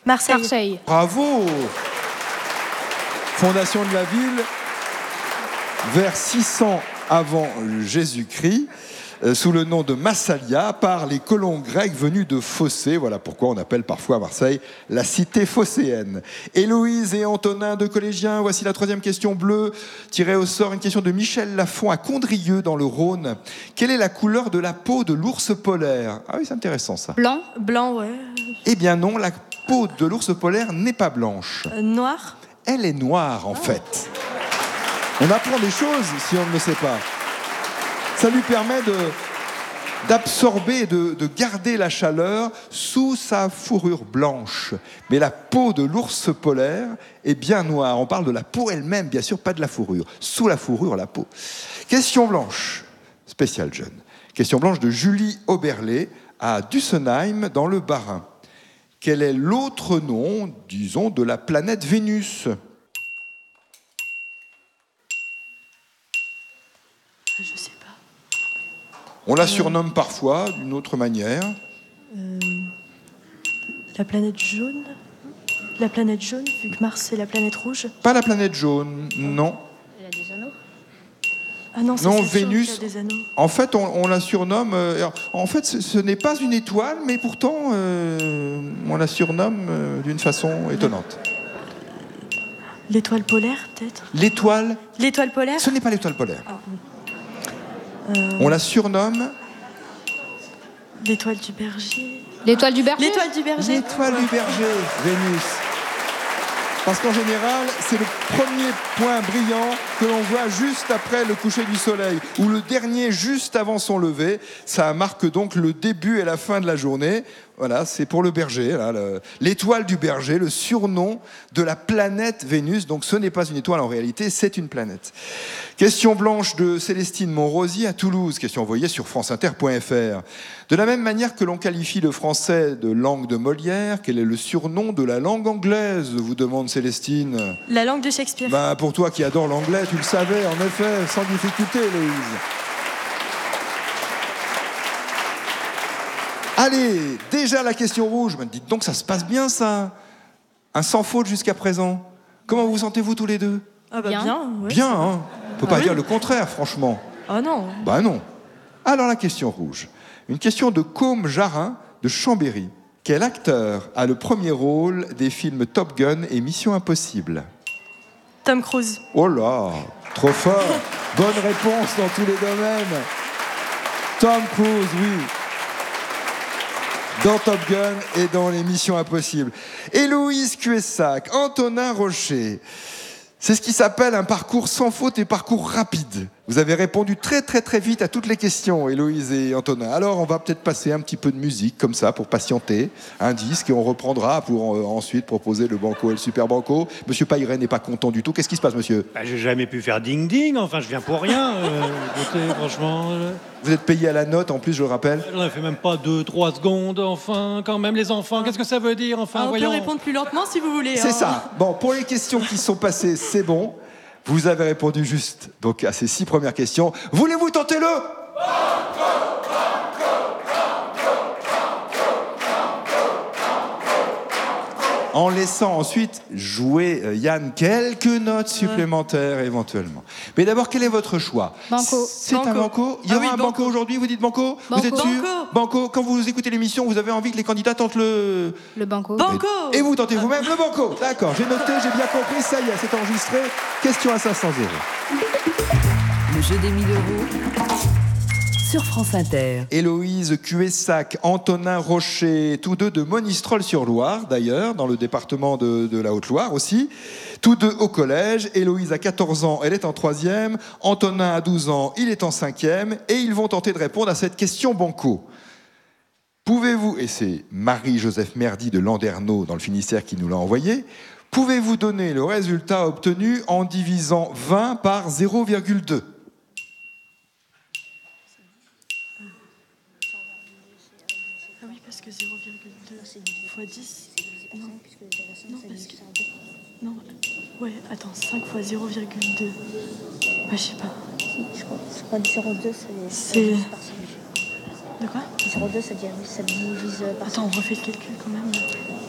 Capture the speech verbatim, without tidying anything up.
Marseille. Marseille. Bravo. Fondation de la ville vers six cents avant Jésus-Christ, euh, sous le nom de Massalia, par les colons grecs venus de Phocée. Voilà pourquoi on appelle parfois Marseille la cité phocéenne. Héloïse et Antonin, deux collégiens, voici la troisième question bleue, tirée au sort, une question de Michel Lafont à Condrieu dans le Rhône. Quelle est la couleur de la peau de l'ours polaire? Ah oui, c'est intéressant ça. Blanc. Blanc, ouais. Eh bien non, la peau de l'ours polaire n'est pas blanche. Euh, noir. Elle est noire en fait. On apprend des choses si on ne le sait pas. Ça lui permet de, d'absorber et de, de garder la chaleur sous sa fourrure blanche. Mais la peau de l'ours polaire est bien noire. On parle de la peau elle-même, bien sûr, pas de la fourrure. Sous la fourrure, la peau. Question blanche, spécial jeune. Question blanche de Julie Oberlé à Dussenheim dans le Bas-Rhin. Quel est l'autre nom, disons, de la planète Vénus? Je sais pas. On la surnomme parfois d'une autre manière. Euh, la planète jaune. La planète jaune, vu que Mars c'est la planète rouge. Pas la planète jaune, non. Il a des anneaux. Ah non, c'est Non, Saturne Vénus. qui a des anneaux. En fait, on, on la surnomme. Euh, en fait, ce, ce n'est pas une étoile, mais pourtant, euh, on la surnomme euh, d'une façon étonnante. L'étoile polaire, peut-être. L'étoile. L'étoile polaire. Ce n'est pas l'étoile polaire. Ah. Euh, On la surnomme L'étoile du berger. L'étoile du berger. L'étoile du berger. l'étoile du berger, Vénus. Parce qu'en général, c'est le premier point brillant que l'on voit juste après le coucher du soleil, ou le dernier juste avant son lever. Ça marque donc le début et la fin de la journée. Voilà, c'est pour le berger, là, le, l'étoile du berger, le surnom de la planète Vénus. Donc ce n'est pas une étoile en réalité, c'est une planète. Question blanche de Célestine Monrosy à Toulouse, question envoyée sur franceinter point f r. De la même manière que l'on qualifie le français de langue de Molière, quel est le surnom de la langue anglaise, vous demande Célestine. La langue de Shakespeare. Ben, pour toi qui adore l'anglais, tu le savais, en effet, sans difficulté, Héloïse. Allez, déjà la question rouge. Ben, dites donc, ça se passe bien, ça. Un sans faute jusqu'à présent. Comment vous sentez-vous tous les deux? Ah bah Bien. bien. Ouais. Bien, hein. On peut Ah pas oui. dire le contraire, franchement. Ah non. Ben non. Alors la question rouge. Une question de Côme Jarin de Chambéry. Quel acteur a le premier rôle des films Top Gun et Mission Impossible? Tom Cruise. Oh là, trop fort. Bonne réponse dans tous les domaines. Tom Cruise, oui. Dans Top Gun et dans les Missions Impossibles. Héloïse Cuessac, Antonin Rocher. C'est ce qui s'appelle un parcours sans faute et parcours rapide. Vous avez répondu très très très vite à toutes les questions, Héloïse et Antonin. Alors on va peut-être passer un petit peu de musique comme ça pour patienter, un disque, et on reprendra pour euh, ensuite proposer le banco et le super banco. Monsieur Pailleret n'est pas content du tout. Qu'est-ce qui se passe, monsieur? Bah, j'ai jamais pu faire ding-ding, enfin je viens pour rien. Euh, écoutez, franchement, euh, Vous êtes payé à la note, en plus, je le rappelle. j'en ai fait même pas deux trois secondes, enfin, quand même, les enfants, qu'est-ce que ça veut dire, enfin, Ah, on voyons. peut répondre plus lentement si vous voulez. C'est hein. ça. Bon, pour les questions qui sont passées, c'est bon. Vous avez répondu juste donc à ces six premières questions. Voulez-vous tenter le en laissant ensuite jouer euh, Yann quelques notes supplémentaires éventuellement. Mais d'abord, quel est votre choix? Banco. C'est un Banco. banco. Il y Ah aura oui, un banco, banco. aujourd'hui. Vous dites banco, Vous Banco. êtes sûr? Banco. Banco. Quand vous écoutez l'émission, vous avez envie que les candidats tentent le... Le banco. Banco. Et vous tentez vous-même le banco. D'accord, j'ai noté, j'ai bien compris, ça y est, c'est enregistré. Question à cinq cents euros. Le jeu des mille euros sur France Inter. Héloïse Cuessac, Antonin Rocher, tous deux de Monistrol-sur-Loire, d'ailleurs, dans le département de, de la Haute-Loire aussi. Tous deux au collège. Héloïse a quatorze ans, elle est en troisième. Antonin a douze ans, il est en cinquième. Et ils vont tenter de répondre à cette question banco. Pouvez-vous, et c'est Marie-Joseph Merdy de Landerneau dans le Finistère qui nous l'a envoyé, pouvez-vous donner le résultat obtenu en divisant vingt par zéro virgule deux? Ah oui, parce que zéro virgule deux fois dix. Non, non, parce que... Non, ouais, attends, cinq fois zéro virgule deux. Ouais, je sais pas. Je crois, je crois que zéro virgule deux, ça, ça C'est- divise par cinq. De quoi? zéro virgule deux, ça, divise- ça divise par Attends, cinq. on refait le calcul quand même.